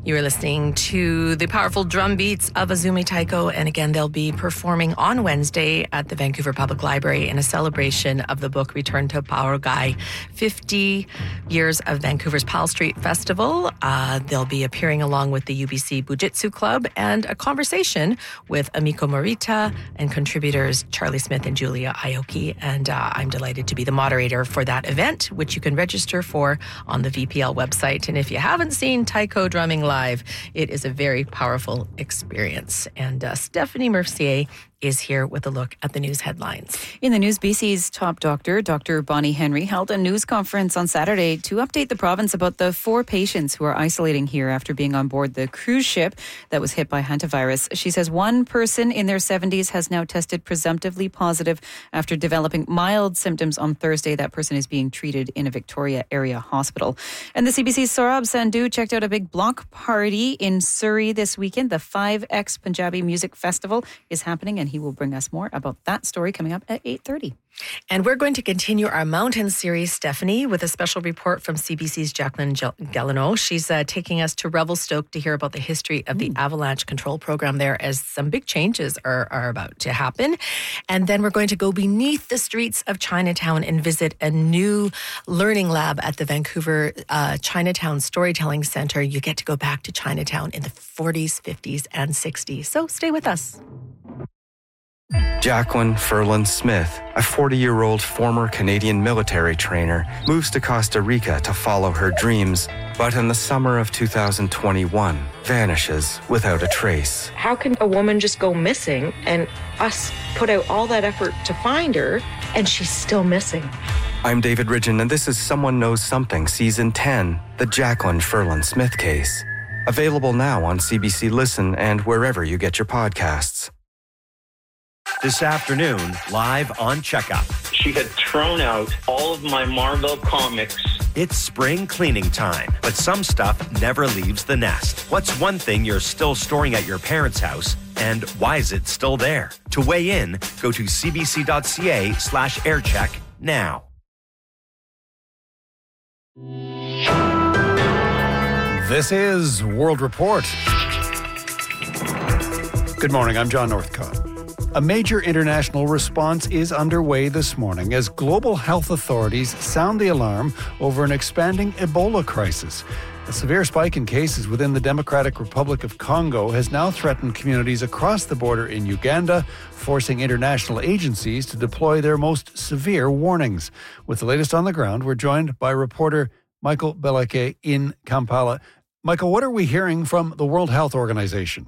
You are listening to the powerful drum beats of Azumi Taiko, and again, they'll be performing on Wednesday at the Vancouver Public Library in a celebration of the book Return to Paogai, 50 years of Vancouver's Pal Street Festival. They'll be appearing along with the UBC Bujitsu Club and a conversation with Amiko Morita and contributors Charlie Smith and Julia Aoki. And I'm delighted to be the moderator for that event, which you can register for on the VPL website. And if you haven't seen Taiko drumming live, it is a very powerful experience. And Stephanie Mercier is here with a look at the news headlines. In the news, BC's top doctor, Dr. Bonnie Henry, held a news conference on Saturday to update the province about the 4 patients who are isolating here after being on board the cruise ship that was hit by hantavirus. She says one person in their 70s has now tested presumptively positive after developing mild symptoms on Thursday. That person is being treated in a Victoria area hospital. And the CBC's Saurabh Sandhu checked out a big block party in Surrey this weekend. The 5X Punjabi Music Festival is happening, and he will bring us more about that story coming up at 8:30. And we're going to continue our mountain series, Stephanie, with a special report from CBC's Jacqueline Gelineau. She's taking us to Revelstoke to hear about the history of the avalanche control program there, as some big changes are about to happen. And then we're going to go beneath the streets of Chinatown and visit a new learning lab at the Vancouver Chinatown Storytelling Centre. You get to go back to Chinatown in the 40s, 50s, and 60s. So stay with us. Jacqueline Ferland Smith, a 40-year-old former Canadian military trainer, moves to Costa Rica to follow her dreams, but in the summer of 2021, vanishes without a trace. How can a woman just go missing and us put out all that effort to find her and she's still missing? I'm David Ridgen, and this is Someone Knows Something, Season 10, The Jacqueline Ferland Smith Case. Available now on CBC Listen and wherever you get your podcasts. This afternoon, live on Checkup. She had thrown out all of my Marvel comics. It's spring cleaning time, but some stuff never leaves the nest. What's one thing you're still storing at your parents' house, and why is it still there? To weigh in, go to cbc.ca/aircheck now. This is World Report. Good morning, I'm John Northcott. A major international response is underway this morning as global health authorities sound the alarm over an expanding Ebola crisis. A severe spike in cases within the Democratic Republic of Congo has now threatened communities across the border in Uganda, forcing international agencies to deploy their most severe warnings. With the latest on the ground, we're joined by reporter Michael Beleke in Kampala. Michael, what are we hearing from the World Health Organization?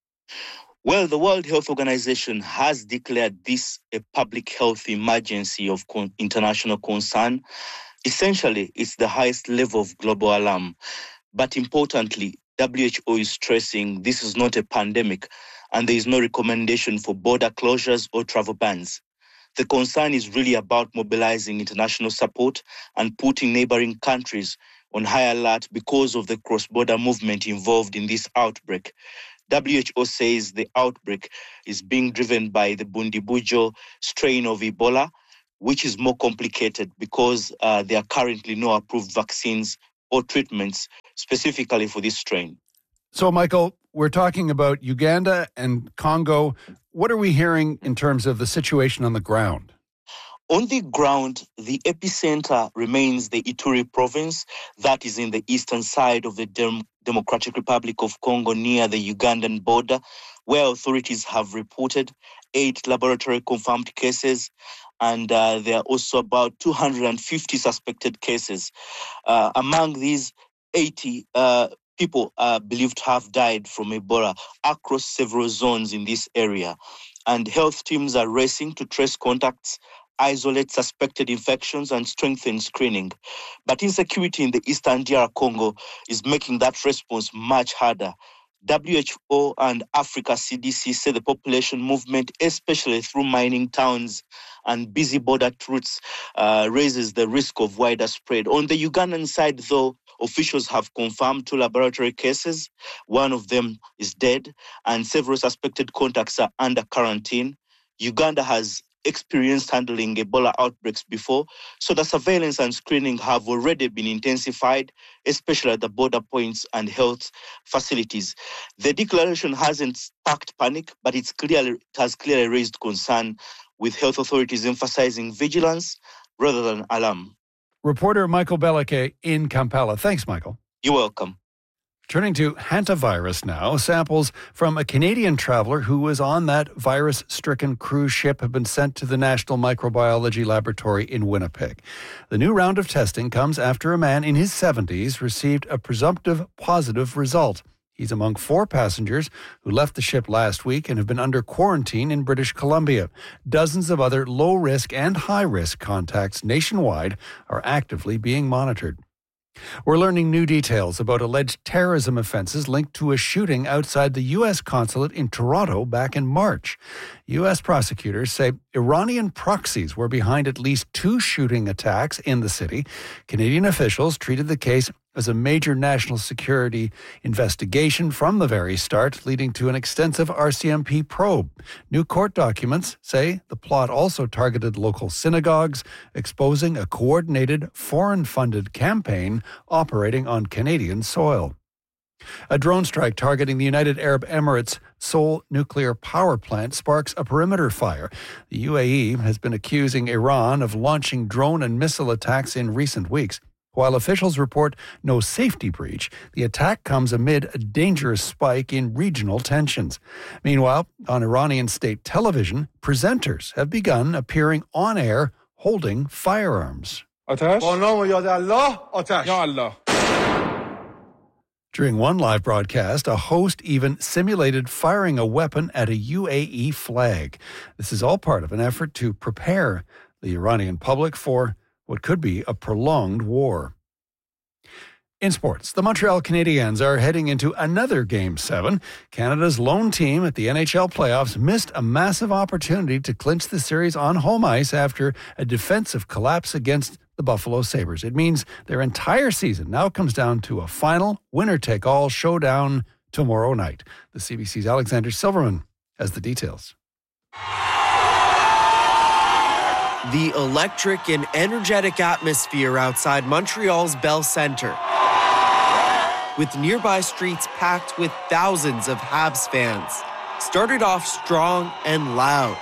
Well, the World Health Organization has declared this a public health emergency of international concern. Essentially, it's the highest level of global alarm. But importantly, WHO is stressing this is not a pandemic and there is no recommendation for border closures or travel bans. The concern is really about mobilizing international support and putting neighboring countries on high alert because of the cross-border movement involved in this outbreak. WHO says the outbreak is being driven by the Bundibugyo strain of Ebola, which is more complicated because there are currently no approved vaccines or treatments specifically for this strain. So, Michael, we're talking about Uganda and Congo. What are we hearing in terms of the situation on the ground? On the ground, the epicenter remains the Ituri province that is in the eastern side of the Democratic Republic of Congo near the Ugandan border, where authorities have reported 8 laboratory-confirmed cases, and there are also about 250 suspected cases. Among these, 80 people are believed to have died from Ebola across several zones in this area. And health teams are racing to trace contacts, isolate suspected infections, and strengthen screening. But insecurity in the eastern DR Congo is making that response much harder. WHO and Africa CDC say the population movement, especially through mining towns and busy border routes, raises the risk of wider spread. On the Ugandan side, though, officials have confirmed 2 laboratory cases. One of them is dead, and several suspected contacts are under quarantine. Uganda has experienced handling Ebola outbreaks before, so the surveillance and screening have already been intensified, especially at the border points and health facilities. The declaration hasn't sparked panic, but it has clearly raised concern, with health authorities emphasizing vigilance rather than alarm. Reporter Michael Belleke in Kampala. Thanks, Michael. You're welcome. Turning to hantavirus now, samples from a Canadian traveler who was on that virus-stricken cruise ship have been sent to the National Microbiology Laboratory in Winnipeg. The new round of testing comes after a man in his 70s received a presumptive positive result. He's among 4 passengers who left the ship last week and have been under quarantine in British Columbia. Dozens of other low-risk and high-risk contacts nationwide are actively being monitored. We're learning new details about alleged terrorism offenses linked to a shooting outside the U.S. consulate in Toronto back in March. U.S. prosecutors say Iranian proxies were behind at least 2 shooting attacks in the city. Canadian officials treated the case as a major national security investigation from the very start, leading to an extensive RCMP probe. New court documents say the plot also targeted local synagogues, exposing a coordinated foreign-funded campaign operating on Canadian soil. A drone strike targeting the United Arab Emirates' Seoul nuclear power plant sparks a perimeter fire. The UAE has been accusing Iran of launching drone and missile attacks in recent weeks. While officials report no safety breach, the attack comes amid a dangerous spike in regional tensions. Meanwhile, on Iranian state television, presenters have begun appearing on air holding firearms. During one live broadcast, a host even simulated firing a weapon at a UAE flag. This is all part of an effort to prepare the Iranian public for what could be a prolonged war. In sports, the Montreal Canadiens are heading into another Game 7. Canada's lone team at the NHL playoffs missed a massive opportunity to clinch the series on home ice after a defensive collapse against the Buffalo Sabres. It means their entire season now comes down to a final winner-take-all showdown tomorrow night. The CBC's Alexander Silverman has the details. The electric and energetic atmosphere outside Montreal's Bell Centre, with nearby streets packed with thousands of Habs fans, started off strong and loud.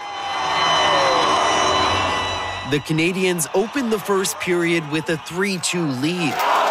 The Canadiens opened the first period with a 3-2 lead.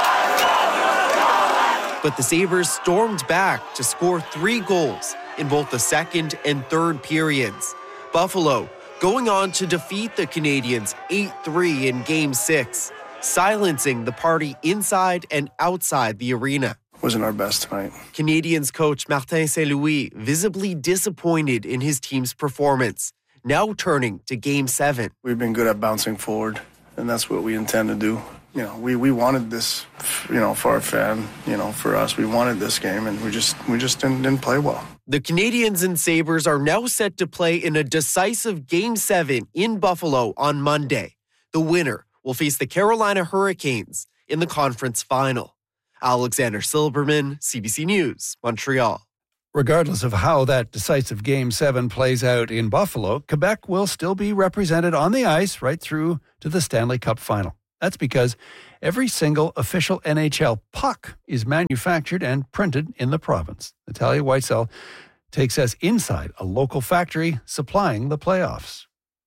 But the Sabres stormed back to score 3 goals in both the second and third periods. Buffalo going on to defeat the Canadiens 8-3 in Game 6, silencing the party inside and outside the arena. Wasn't our best tonight. Canadiens coach Martin Saint-Louis visibly disappointed in his team's performance, now turning to Game 7. We've been good at bouncing forward, and that's what we intend to do. We wanted this, for our fan, for us. We wanted this game, and we just didn't play well. The Canadiens and Sabres are now set to play in a decisive Game 7 in Buffalo on Monday. The winner will face the Carolina Hurricanes in the conference final. Alexander Silberman, CBC News, Montreal. Regardless of how that decisive Game 7 plays out in Buffalo, Quebec will still be represented on the ice right through to the Stanley Cup final. That's because every single official NHL puck is manufactured and printed in the province. Natalia Weitzel takes us inside a local factory supplying the playoffs.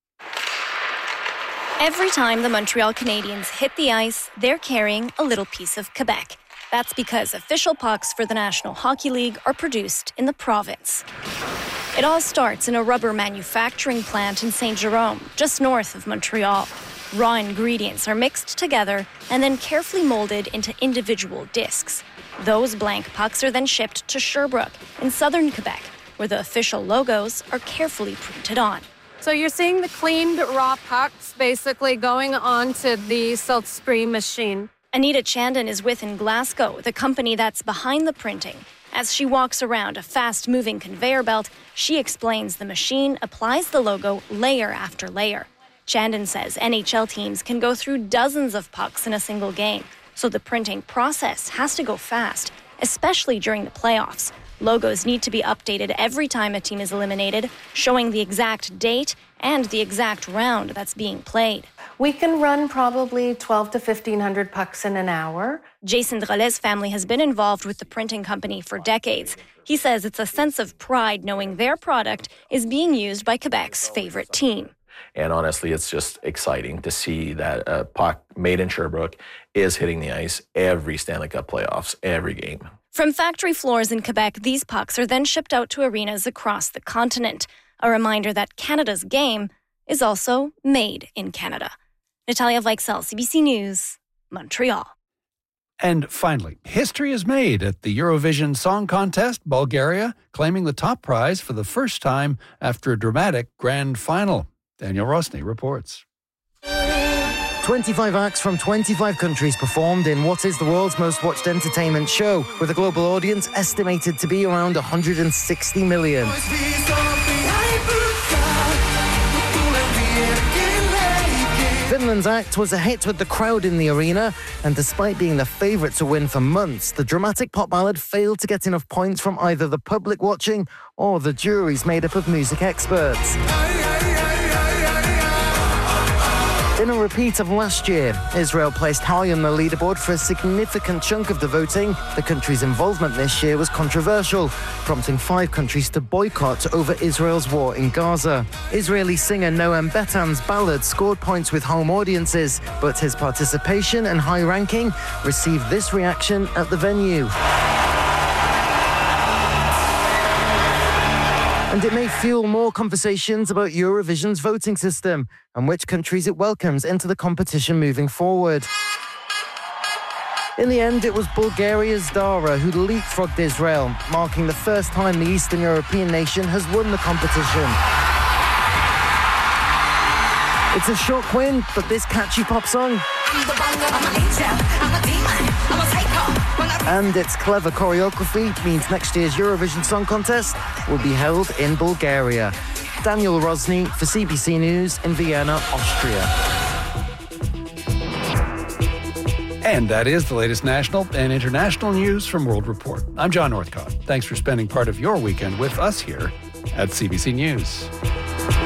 Every time the Montreal Canadiens hit the ice, they're carrying a little piece of Quebec. That's because official pucks for the National Hockey League are produced in the province. It all starts in a rubber manufacturing plant in Saint-Jérôme, just north of Montreal. Raw ingredients are mixed together and then carefully molded into individual discs. Those blank pucks are then shipped to Sherbrooke in southern Quebec, where the official logos are carefully printed on. So you're seeing the cleaned raw pucks basically going onto the silk-scree machine. Anita Chandon is with in Glasgow, the company that's behind the printing. As she walks around a fast-moving conveyor belt, she explains the machine applies the logo layer after layer. Chandon says NHL teams can go through dozens of pucks in a single game, so the printing process has to go fast, especially during the playoffs. Logos need to be updated every time a team is eliminated, showing the exact date and the exact round that's being played. We can run probably 12 to 1,500 pucks in an hour. Jason Drolet's family has been involved with the printing company for decades. He says it's a sense of pride knowing their product is being used by Quebec's favorite team. And honestly, it's just exciting to see that a puck made in Sherbrooke is hitting the ice every Stanley Cup playoffs, every game. From factory floors in Quebec, these pucks are then shipped out to arenas across the continent. A reminder that Canada's game is also made in Canada. Natalia Weichsel, CBC News, Montreal. And finally, history is made at the Eurovision Song Contest, Bulgaria claiming the top prize for the first time after a dramatic grand final. Daniel Rosny reports. 25 acts from 25 countries performed in what is the world's most watched entertainment show, with a global audience estimated to be around 160 million. Finland's act was a hit with the crowd in the arena, and despite being the favourite to win for months, the dramatic pop ballad failed to get enough points from either the public watching or the juries made up of music experts. In a repeat of last year, Israel placed high on the leaderboard for a significant chunk of the voting. The country's involvement this year was controversial, prompting 5 countries to boycott over Israel's war in Gaza. Israeli singer Noam Betan's ballad scored points with home audiences, but his participation and high ranking received this reaction at the venue. And it may fuel more conversations about Eurovision's voting system and which countries it welcomes into the competition moving forward. In the end, it was Bulgaria's Dara who leapfrogged Israel, marking the first time the Eastern European nation has won the competition. It's a shock win, but this catchy pop song and its clever choreography means next year's Eurovision Song Contest will be held in Bulgaria. Daniel Rosny for CBC News in Vienna, Austria. And that is the latest national and international news from World Report. I'm John Northcott. Thanks for spending part of your weekend with us here at CBC News.